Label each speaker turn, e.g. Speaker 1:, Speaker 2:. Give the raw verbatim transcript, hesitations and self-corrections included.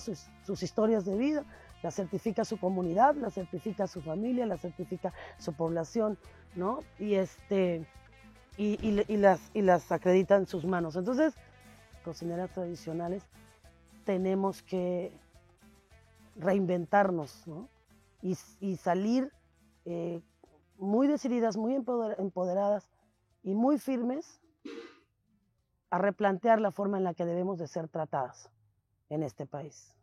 Speaker 1: sus, sus historias de vida, las certifica su comunidad, las certifica su familia, las certifica su población, ¿no? Y, este, y, y, y, las, y las acredita en sus manos. Entonces, cocineras tradicionales, tenemos que reinventarnos, ¿no? y, y salir eh, muy decididas, muy empoderadas y muy firmes a replantear la forma en la que debemos de ser tratadas en este país.